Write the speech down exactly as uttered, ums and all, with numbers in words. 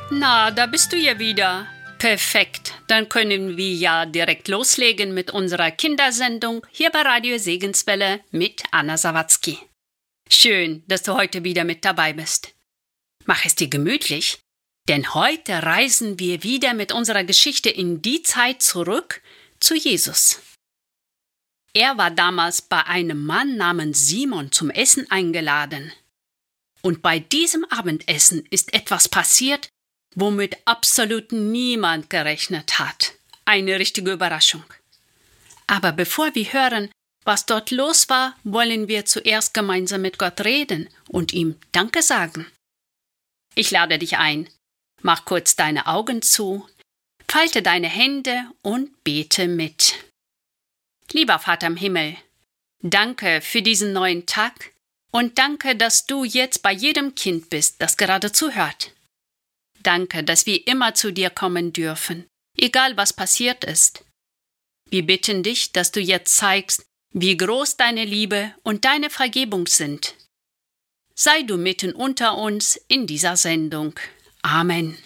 Na, da bist du ja wieder. Perfekt, dann können wir ja direkt loslegen mit unserer Kindersendung hier bei Radio Segenswelle mit Anna Sawatzki. Schön, dass du heute wieder mit dabei bist. Mach es dir gemütlich, denn heute reisen wir wieder mit unserer Geschichte in die Zeit zurück zu Jesus. Er war damals bei einem Mann namens Simon zum Essen eingeladen. Und bei diesem Abendessen ist etwas passiert, womit absolut niemand gerechnet hat. Eine richtige Überraschung. Aber bevor wir hören, was dort los war, wollen wir zuerst gemeinsam mit Gott reden und ihm Danke sagen. Ich lade dich ein. Mach kurz deine Augen zu, falte deine Hände und bete mit. Lieber Vater im Himmel, danke für diesen neuen Tag und danke, dass du jetzt bei jedem Kind bist, das gerade zuhört. Danke, dass wir immer zu dir kommen dürfen, egal was passiert ist. Wir bitten dich, dass du jetzt zeigst, wie groß deine Liebe und deine Vergebung sind. Sei du mitten unter uns in dieser Sendung. Amen.